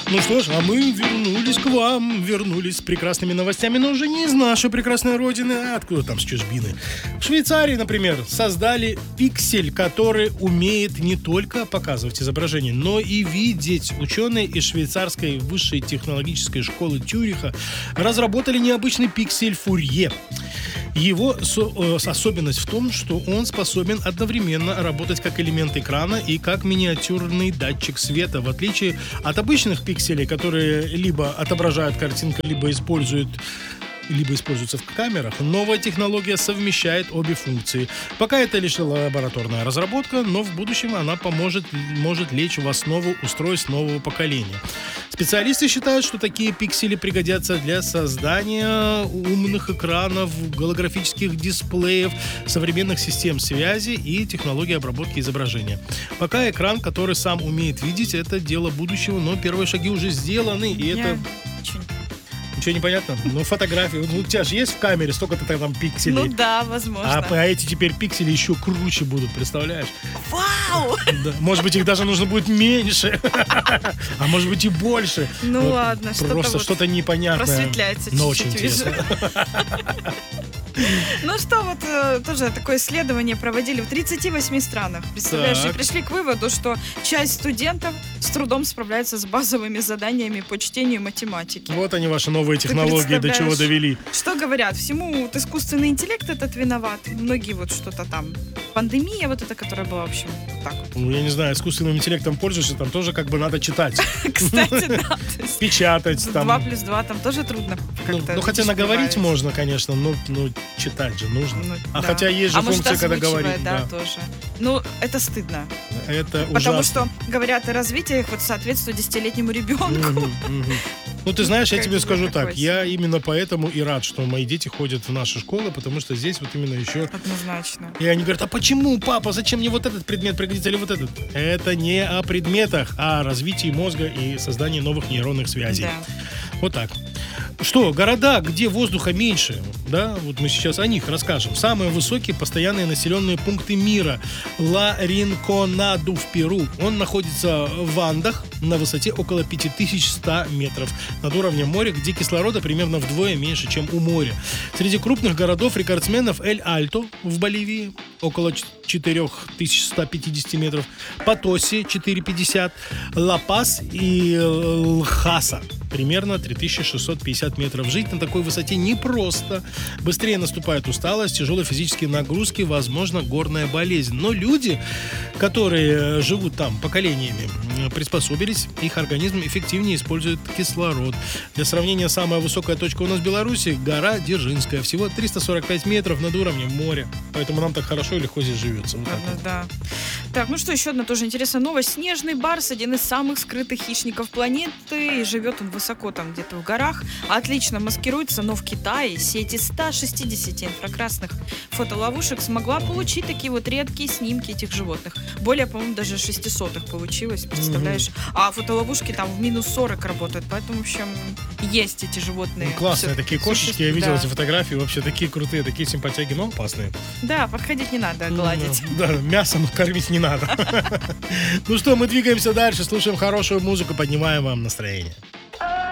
Ну что ж, а мы вернулись к вам, вернулись с прекрасными новостями, но уже не из нашей прекрасной родины, а откуда там, с чужбины. В Швейцарии, например, создали пиксель, который умеет не только показывать изображение, но и видеть. Ученые из швейцарской высшей технологической школы Тюриха разработали необычный пиксель Фурье. Его особенность в том, что он способен одновременно работать как элемент экрана и как миниатюрный датчик света, в отличие от обычных пикселей, которые либо отображают картинку, либо используются в камерах. Новая технология совмещает обе функции. Пока это лишь лабораторная разработка, но в будущем она может лечь в основу устройств нового поколения. Специалисты считают, что такие пиксели пригодятся для создания умных экранов, голографических дисплеев, современных систем связи и технологий обработки изображения. Пока экран, который сам умеет видеть, это дело будущего, но первые шаги уже сделаны, и это... Ничего не понятно? Ну, фотографии. Ну, у тебя же есть в камере столько-то там пикселей. Ну да, возможно. А эти теперь пиксели еще круче будут, представляешь? Вау! Да. Может быть, их даже нужно будет меньше. А может быть и больше. Ну вот, ладно, просто что-то непонятное. Просветляется чуть-чуть, но очень интересно. Ну что, вот тоже такое исследование проводили в 38 странах. Представляешь, и пришли к выводу, что часть студентов с трудом справляется с базовыми заданиями по чтению и математике. Вот они, ваши новые технологии, до чего довели. Что говорят? Всему вот искусственный интеллект этот виноват. Многие вот что-то там. Пандемия вот эта, которая была, в общем, вот так вот. Ну, я не знаю, искусственным интеллектом пользуешься, там тоже как бы надо читать. Кстати, да. Печатать. 2+2 там тоже трудно как-то. Ну, хотя наговорить можно, конечно, но читать же нужно. Хотя есть же функция, когда говорить. Да, тоже. Ну, это стыдно. Это ужасно. Потому что, говорят, развитие их вот соответствует 10-летнему ребенку. Ну, ты знаешь, я тебе скажу так. Я именно поэтому и рад, что мои дети ходят в наши школы, потому что здесь вот именно еще... Однозначно. И они говорят, а почему, папа, зачем мне вот этот предмет пригодится или вот этот? Это не о предметах, а о развитии мозга и создании новых нейронных связей. Да. Вот так. Что, города, где воздуха меньше, да, вот мы сейчас о них расскажем. Самые высокие постоянные населенные пункты мира. Ла-Ринконаду в Перу. Он находится в Андах на высоте около 5100 метров над уровнем моря, где кислорода примерно вдвое меньше, чем у моря. Среди крупных городов-рекордсменов Эль-Альто в Боливии около 4150 метров, Потоси 450, Ла-Пас и Лхаса примерно 3650 метров. Жить на такой высоте непросто. Быстрее наступает усталость, тяжелые физические нагрузки, возможно, горная болезнь. Но люди, которые живут там поколениями, приспособились, их организм эффективнее использует кислород. Для сравнения, самая высокая точка у нас в Беларуси — гора Дзержинская. Всего 345 метров над уровнем моря. Поэтому нам так хорошо и легко здесь живется. Вот так. Да. Так, ну что, еще одна тоже интересная новость. Снежный барс — один из самых скрытых хищников планеты. И живет он высоко там где-то в горах. Отлично маскируется, но в Китае сеть из 160 инфракрасных фотоловушек смогла получить такие вот редкие снимки этих животных. Более, по-моему, даже 600 их получилось, представляешь? А фотоловушки там в минус 40 работают, поэтому, в общем, есть эти животные. Ну, классные такие кошечки, я видел эти фотографии, вообще такие крутые, такие симпатяги, но опасные. Да, подходить не надо, гладить. Да, мясом кормить не надо. Ну что, мы двигаемся дальше, слушаем хорошую музыку, поднимаем вам настроение.